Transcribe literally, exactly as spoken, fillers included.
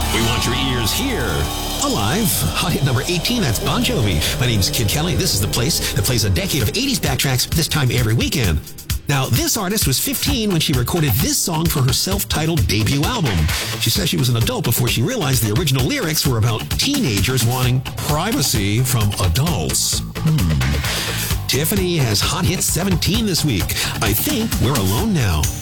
We want your ears here. Alive. Hot hit number eighteen, that's Bon Jovi. My name's Kid Kelly. This is the place that plays a decade of eighties backtracks this time every weekend. Now, this artist was fifteen when she recorded this song for her self-titled debut album. She says she was an adult before she realized the original lyrics were about teenagers wanting privacy from adults. Hmm. Tiffany has Hot Hit seventeen this week. I Think We're Alone Now.